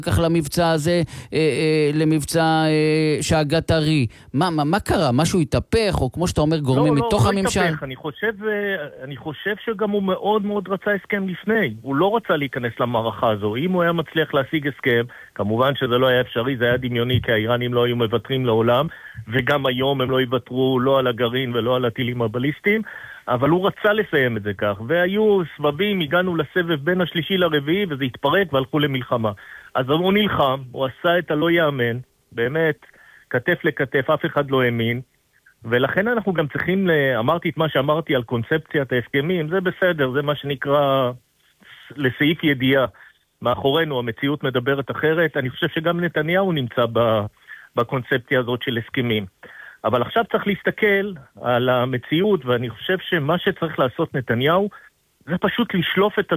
כך למבצע הזה, למבצע שהגת הרי. מה קרה? משהו התהפך, או כמו שאתה אומר, גורמים מתוך הממשל? לא התהפך. אני חושב שגם הוא מאוד מאוד רצה הסכם לפני. הוא לא רצה להיכנס למערכה הזו. אם הוא היה מצליח להשיג הסכם, כמובן שזה לא היה אפשרי, זה היה דמיוני, כי האיראנים לא היו מוותרים לעולם, וגם היום הם לא יוותרו לא על הגרעין ולא על הטילים הבליסטיים, אבל הוא רצה לסיים את זה כך, והיו סבבים, הגענו לסבב בין השלישי לרביעי, וזה התפרק והלכו למלחמה. אז הוא נלחם, הוא עשה את הלא יאמן, באמת, כתף לכתף, אף אחד לא האמין, ולכן אנחנו גם צריכים, אמרתי את מה שאמרתי על קונספציית ההסכמים, זה בסדר, זה מה שנקרא לסעיף ידיעה. מאחורינו המציאות מדברת אחרת, אני חושב שגם נתניהו נמצא בקונספציה הזאת של הסכמים. אבל עכשיו צריך להסתכל על המציאות, ואני חושב שמה שצריך לעשות נתניהו, זה פשוט לשלוף את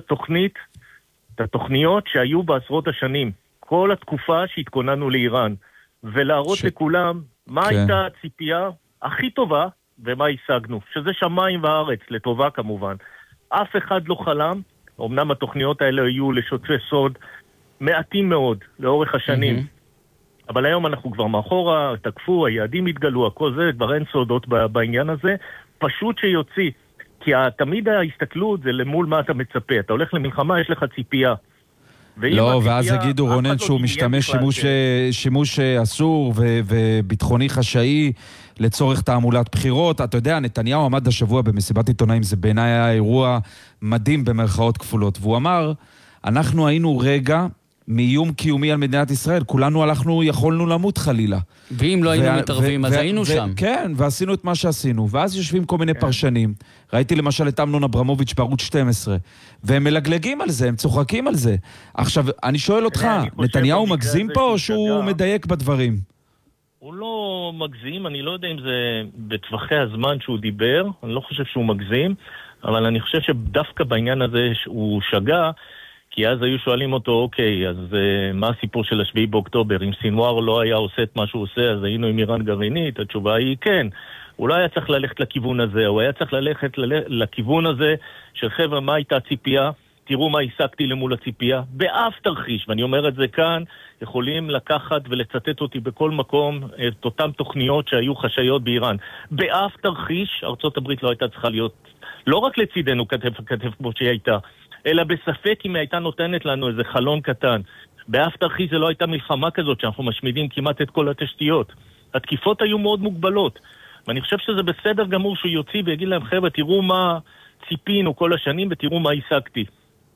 התוכניות שהיו בעשרות השנים, כל התקופה שהתכוננו לאיראן, ולהראות לכולם מה הייתה הציפייה הכי טובה, ומה השגנו, שזה שמיים וארץ, לטובה כמובן. אף אחד לא חלם, אמנם התוכניות האלה היו לשותפי סוד מעטים מאוד לאורך השנים, אבל היום אנחנו כבר מאחורה, תקפו, היעדים התגלו, הכל זה, כבר אין סודות בעניין הזה, פשוט שיוציא, כי תמיד ההסתכלות זה למול מה אתה מצפה, אתה הולך למלחמה, יש לך ציפייה. לא, ואז יגידו רונן שהוא משתמש שימוש אסור וביטחוני חשאי לצורך תעמולת בחירות. אתה יודע, נתניהו עמד השבוע במסיבת עיתונאים, זה בעיניי היה אירוע מדהים במרכאות כפולות, והוא אמר, אנחנו היינו רגע מאיום קיומי על מדינת ישראל, כולנו יכולנו למות חלילה. ואם לא היינו מתערבים, אז היינו שם. כן, ועשינו את מה שעשינו, ואז יושבים כל מיני פרשנים, ראיתי למשל את אמנון אברמוביץ' בערוץ 12, והם מלגלגים על זה, הם צוחקים על זה. עכשיו, אני שואל אותך, נתניהו מגזים פה או שהוא מדייק בדברים? הוא לא מגזים, אני לא יודע אם זה בטווחי הזמן שהוא דיבר, אני לא חושב שהוא מגזים, אבל אני חושב שדווקא בעניין הזה הוא שגה, כי אז היו שואלים אותו, אוקיי, אז מה הסיפור של השביעי באוקטובר? אם סינואר לא היה עושה את מה שהוא עושה, אז היינו עם איראן גרעינית? התשובה היא כן. הוא לא היה צריך ללכת לכיוון הזה, הוא היה צריך ללכת לכיוון הזה של חבר'ה, מה הייתה הציפייה? תראו מה השגתי למול הציפייה. באף תרחיש, ואני אומר את זה כאן, יכולים לקחת ולצטט אותי בכל מקום את אותם תוכניות שהיו חשאיות באיראן. באף תרחיש, ארצות הברית לא הייתה צריכה להיות, לא רק לצידנו כתף כמו שהיא הייתה, אלא בספק אם הייתה נותנת לנו איזה חלון קטן. באף תרחיש זה לא הייתה מלחמה כזאת שאנחנו משמידים כמעט את כל התשתיות. התקיפות היו מאוד מוגבלות. ואני חושב שזה בסדר גמור שהוא יוציא ויגיד להם, חבר'ה, תראו מה ציפינו כל השנים ותראו מה השגתי.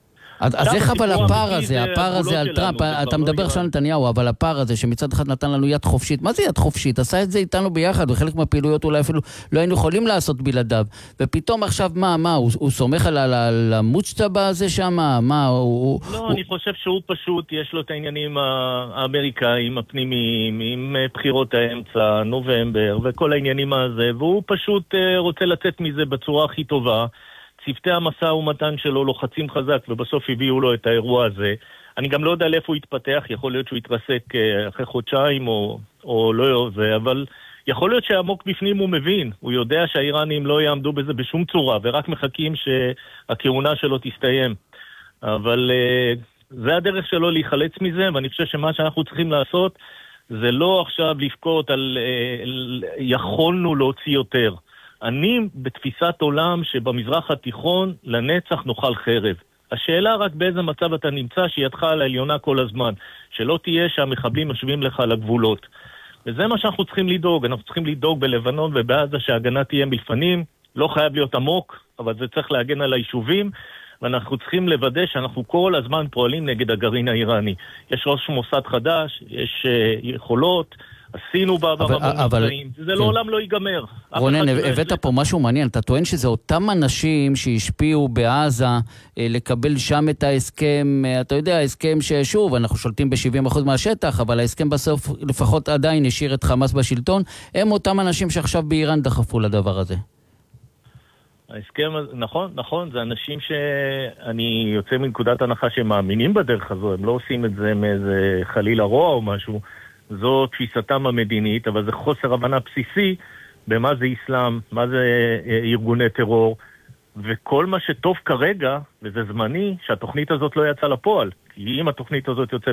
אז איך אבל הפער הזה על טראמפ, אתה מדבר עכשיו על נתניהו, אבל הפער הזה שמצד אחד נתן לנו יד חופשית, מה זה יד חופשית? עשה את זה איתנו ביחד, וחלק מהפעילויות אולי אפילו לא היינו יכולים לעשות בלעדיו, ופתאום עכשיו מה, הוא סומך על המוצ'טבה הזה שם? לא, אני חושב שהוא פשוט, יש לו את העניינים האמריקאים, הפנימיים, עם בחירות האמצע, נובמבר, וכל העניינים הזה, והוא פשוט רוצה לצאת מזה בצורה הכי טובה, צוותי המשא ומתן שלו לוחצים חזק, ובסוף הביאו לו את האירוע הזה. אני גם לא יודע לאיפה הוא יתפתח, יכול להיות שהוא יתרסק אחרי חודשיים או לא זה, אבל יכול להיות שעמוק בפנים הוא מבין, הוא יודע שהאיראנים לא יעמדו בזה בשום צורה, ורק מחכים שהכהונה שלו תסתיים. אבל זה הדרך שלו להיחלץ מזה, ואני חושב שמה שאנחנו צריכים לעשות, זה לא עכשיו לבכות על יכולנו להוציא יותר. אני בתפיסת עולם שבמזרח התיכון לנצח נאכל חרב. השאלה רק באיזה מצב אתה נמצא שידך על העליונה כל הזמן. שלא תהיה שהמחבלים משווים לך לגבולות. וזה מה שאנחנו צריכים לדאוג. אנחנו צריכים לדאוג בלבנון ובעזה שההגנה תהיה מלפנים. לא חייב להיות עמוק, אבל זה צריך להגן על היישובים. ואנחנו צריכים לוודא שאנחנו כל הזמן פועלים נגד הגרעין האיראני. יש ראש מוסד חדש, יש יכולות, עשינו בעבר המבצעים, זה לעולם לא ייגמר. רונן, הבאת פה משהו מעניין, אתה טוען שזה אותם אנשים שהשפיעו בעזה לקבל שם את ההסכם, אתה יודע, ההסכם ששוב, אנחנו שולטים ב-70% מהשטח, אבל ההסכם בסוף לפחות עדיין השאיר את חמאס בשלטון, הם אותם אנשים שעכשיו באיראן דחפו לדבר הזה. ההסכם, נכון, זה אנשים שאני יוצא מנקודת הנחה שהם מאמינים בדרך הזו, הם לא עושים את זה מאיזה חלילה רוע או משהו, זו תפיסתם המדינית, אבל זה חוסר הבנה בסיסי במה זה אסלאם, מה זה ארגוני טרור, וכל מה שטוב כרגע, וזה זמני, שהתוכנית הזאת לא יצאה לפועל. כי אם התוכנית הזאת יוצאת